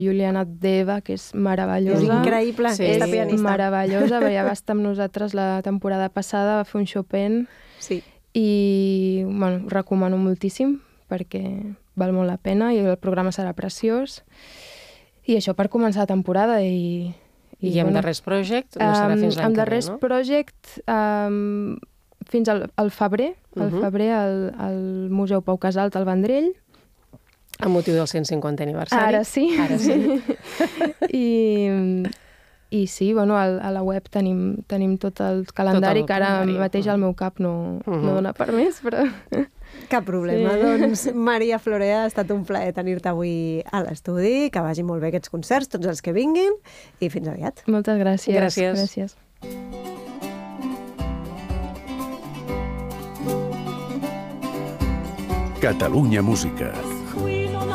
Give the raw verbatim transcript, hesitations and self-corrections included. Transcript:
Juliana Deva, que és meravellosa. És increïble, sí. aquesta És pianista. meravellosa, ja va estar amb nosaltres la temporada passada, va fer un Chopin, sí. i bueno, ho recomano moltíssim, perquè val molt la pena, i el programa serà preciós. I això per començar la temporada. I, I, I amb bueno, Darrers Project no serà fins l'any que ve, no? Amb Darrers Project um, fins al, al febrer, al uh-huh. febrer al, al Museu Pau Casals al Vendrell. A motiu del cent cinquantè aniversari. Ara sí. Ara sí. I, I sí, bueno, a, a la web tenim, tenim tot el calendari, tot el que ara calendari. mateix al meu cap no, uh-huh. no dona per més, però... Cap problema. Sí. Doncs, Maria Florea, ha estat un plaer tenir-te avui a l'estudi, que vagi molt bé aquests concerts, tots els que vinguin, i fins aviat. Moltes gràcies. Gràcies. gràcies. Catalunya Música.